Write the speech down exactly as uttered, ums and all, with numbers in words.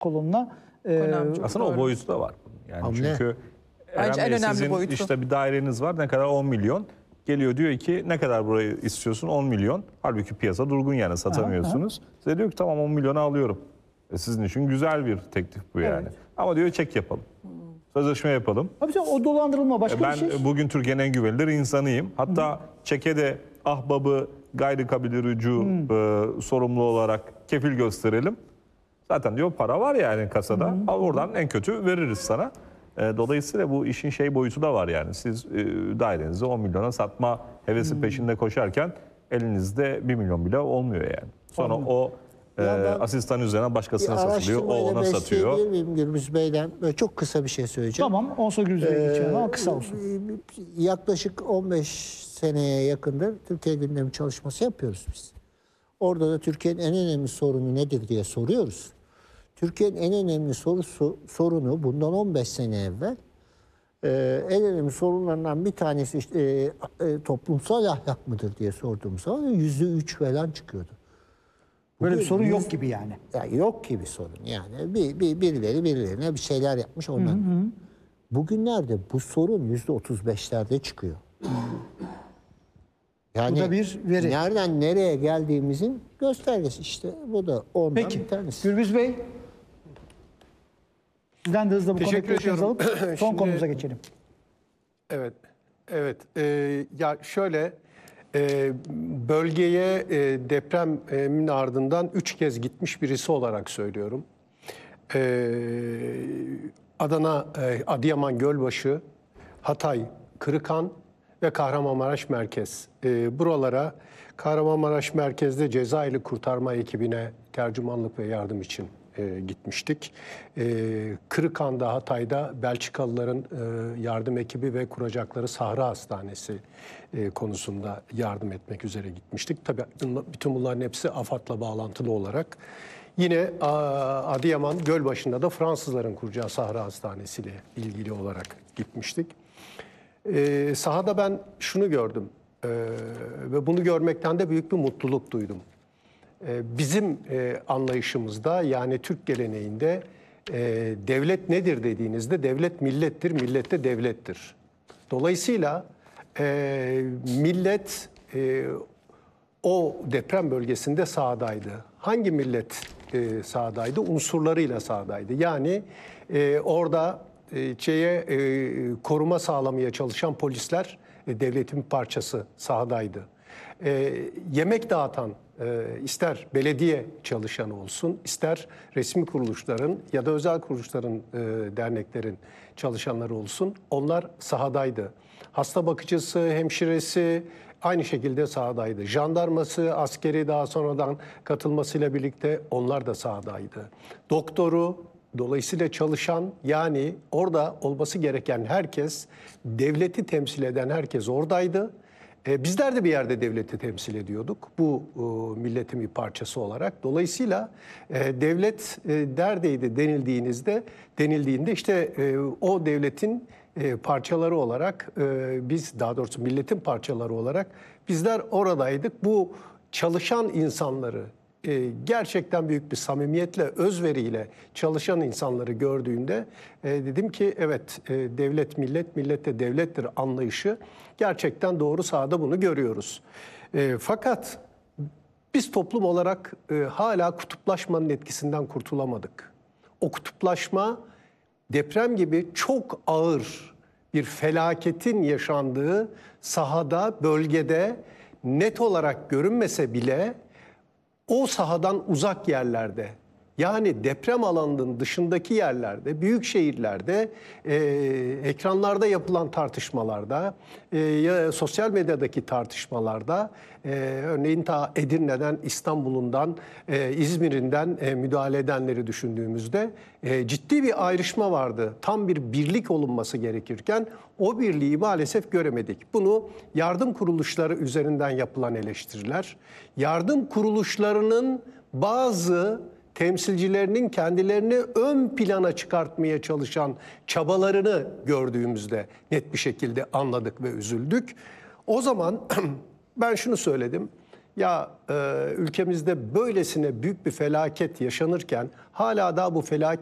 kolonuna. E, Aslında o boyutu da var. Yani Hamle. çünkü Bence en Bey, önemli sizin boyutu. işte bir daireniz var, ne kadar on milyon. Geliyor diyor ki ne kadar burayı istiyorsun, on milyon. Halbuki piyasa durgun, yani satamıyorsunuz. Aha. Size diyor ki tamam on milyona alıyorum. E sizin için güzel bir teklif bu yani. Evet. Ama diyor çek yapalım. Sözleşme yapalım. Abi o dolandırılma başka ben bir şey. Ben bugün Türkiye'nin en güvenilir insanıyım. Hatta Hı. çeke de ahbabı gayri kabilirucu e, sorumlu olarak kefil gösterelim. Zaten diyor para var yani kasada. Hı. Al oradan en kötü veririz sana. E, dolayısıyla bu işin şey boyutu da var yani. Siz e, dairenizi on milyona satma hevesi Hı. peşinde koşarken elinizde bir milyon bile olmuyor yani. Sonra Anladım. o e, asistan üzerine başkasına satılıyor. O ona satıyor. Gürbüz Bey'den böyle çok kısa bir şey söyleyeceğim. Tamam. on sekiz Gürbüz Bey'e geçelim ama kısa olsun. Yaklaşık on beş seneye yakındır Türkiye gündemi çalışması yapıyoruz biz. Orada da Türkiye'nin en önemli sorunu nedir diye soruyoruz. Türkiye'nin en önemli sorusu, sorunu bundan on beş sene evvel e, en önemli sorunlarından bir tanesi işte e, e, toplumsal ahlak mıdır diye sorduğumuz zaman yüzde üç falan çıkıyordu. Böyle bir sorun yüz, yok gibi yani. yani. Yok gibi sorun yani. Bir, bir, birileri birilerine bir şeyler yapmış ondan. Hı hı. Bugünlerde bu sorun yüzde otuz beşlerde çıkıyor. Yani bu da bir veri. Nereden nereye geldiğimizin göstergesi işte. Bu da ondan Peki. bir tanesi. Gürbüz Bey, sizden de hızlı bu Teşekkür konuyu alıp son Şimdi, konumuza geçelim. Evet, evet. Ee, ya şöyle, e, bölgeye e, depremin ardından üç kez gitmiş birisi olarak söylüyorum. Ee, Adana, e, Adıyaman Gölbaşı, Hatay, Kırıkhan ve Kahramanmaraş Merkez. E, buralara Kahramanmaraş Merkez'de Cezayirli kurtarma ekibine tercümanlık ve yardım için e, gitmiştik. E, Kırıkhan'da, Hatay'da Belçikalıların e, yardım ekibi ve kuracakları Sahra Hastanesi e, konusunda yardım etmek üzere gitmiştik. Tabii bütün bunların hepsi AFAD'la bağlantılı olarak. Yine Adıyaman Gölbaşı'nda da Fransızların kuracağı Sahra Hastanesi ile ilgili olarak gitmiştik. Ee, sahada ben şunu gördüm ee, ve bunu görmekten de büyük bir mutluluk duydum. Ee, bizim e, anlayışımızda, yani Türk geleneğinde e, devlet nedir dediğinizde devlet millettir, millet de devlettir. Dolayısıyla e, millet e, o deprem bölgesinde sahadaydı. Hangi millet e, sahadaydı? Unsurlarıyla sahadaydı. Yani e, orada e, şeye, e, koruma sağlamaya çalışan polisler e, devletin parçası sahadaydı. E, yemek dağıtan e, ister belediye çalışanı olsun, ister resmi kuruluşların ya da özel kuruluşların, e, derneklerin çalışanları olsun, onlar sahadaydı. Hasta bakıcısı, hemşiresi aynı şekilde sahadaydı. Jandarması, askeri daha sonradan katılmasıyla birlikte onlar da sahadaydı. Doktoru, dolayısıyla çalışan, yani orada olması gereken herkes, devleti temsil eden herkes oradaydı. E, bizler de bir yerde devleti temsil ediyorduk bu e, milletin bir parçası olarak. Dolayısıyla e, devlet e, neredeydi denildiğinizde, denildiğinde işte e, o devletin e, parçaları olarak e, biz, daha doğrusu milletin parçaları olarak bizler oradaydık. Bu çalışan insanları, e, gerçekten büyük bir samimiyetle, özveriyle çalışan insanları gördüğünde e, dedim ki evet, e, devlet millet, millet de devlettir anlayışı gerçekten doğru, sahada bunu görüyoruz. E, fakat biz toplum olarak e, hala kutuplaşmanın etkisinden kurtulamadık. O kutuplaşma deprem gibi çok ağır bir felaketin yaşandığı sahada, bölgede net olarak görünmese bile o sahadan uzak yerlerde, yani deprem alanının dışındaki yerlerde, büyük şehirlerde, e, ekranlarda yapılan tartışmalarda, e, ya sosyal medyadaki tartışmalarda, e, örneğin ta Edirne'den, İstanbul'undan, e, İzmir'inden e, müdahale edenleri düşündüğümüzde e, ciddi bir ayrışma vardı. Tam bir birlik olunması gerekirken o birliği maalesef göremedik. Bunu yardım kuruluşları üzerinden yapılan eleştiriler, yardım kuruluşlarının bazı temsilcilerinin kendilerini ön plana çıkartmaya çalışan çabalarını gördüğümüzde net bir şekilde anladık ve üzüldük. O zaman ben şunu söyledim. Ya e, ülkemizde böylesine büyük bir felaket yaşanırken hala daha bu felaket